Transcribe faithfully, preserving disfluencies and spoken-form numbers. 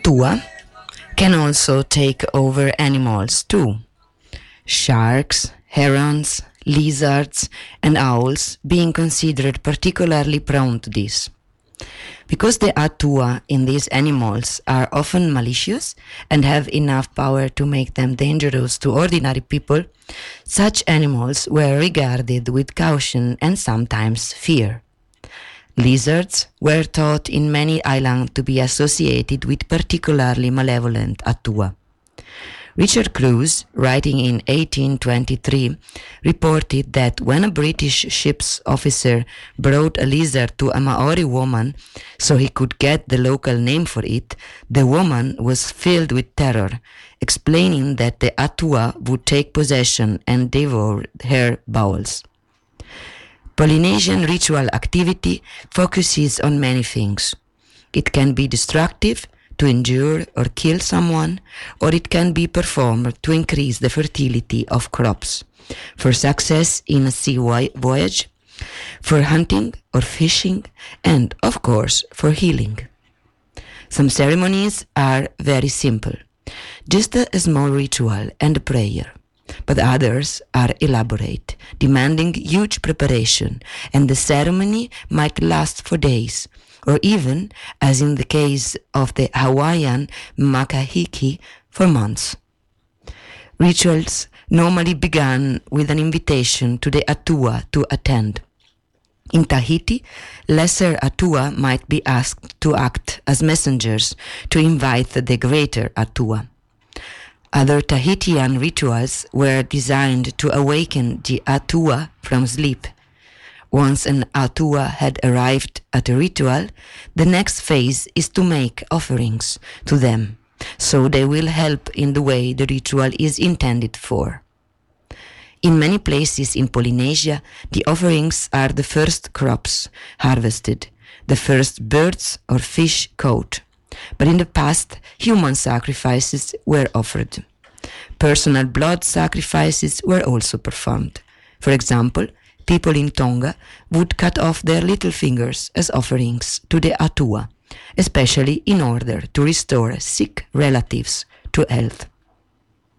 Atua can also take over animals too. Sharks, herons, lizards, and owls being considered particularly prone to this. Because the Atua in these animals are often malicious and have enough power to make them dangerous to ordinary people, such animals were regarded with caution and sometimes fear. Lizards were thought in many islands to be associated with particularly malevolent Atua. Richard Cruise, writing in eighteen twenty-three, reported that when a British ship's officer brought a lizard to a Maori woman so he could get the local name for it, the woman was filled with terror, explaining that the Atua would take possession and devour her bowels. Polynesian ritual activity focuses on many things. It can be destructive, to injure or kill someone, or it can be performed to increase the fertility of crops, for success in a sea voyage, for hunting or fishing, and, of course, for healing. Some ceremonies are very simple, just a small ritual and a prayer, but others are elaborate, demanding huge preparation, and the ceremony might last for days, or even, as in the case of the Hawaiian makahiki, for months. Rituals normally began with an invitation to the Atua to attend. In Tahiti, lesser Atua might be asked to act as messengers to invite the greater Atua. Other Tahitian rituals were designed to awaken the Atua from sleep. Once an Atua had arrived at a ritual, the next phase is to make offerings to them, so they will help in the way the ritual is intended for. In many places in Polynesia, the offerings are the first crops harvested, the first birds or fish caught. But in the past, human sacrifices were offered. Personal blood sacrifices were also performed. For example, people in Tonga would cut off their little fingers as offerings to the Atua, especially in order to restore sick relatives to health.